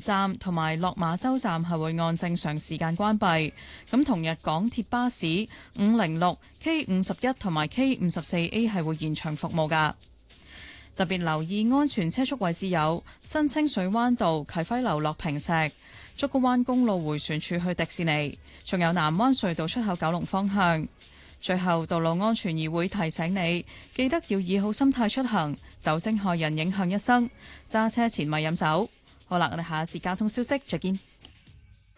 站同埋落馬洲站係會按正常時間關閉。咁同日港鐵巴士506、K51同埋 K54A 係會延長服務㗎。特別留意安全車速位置有新清水灣道啟輝樓落坪石、竹篙灣公路迴旋處去迪士尼，仲有南灣隧道出口九龍方向。最後，道路安全議會提醒你，記得要以好心態出行，酒精害人影響一生，揸車前咪飲酒。好啦，我哋下一節交通消息再見。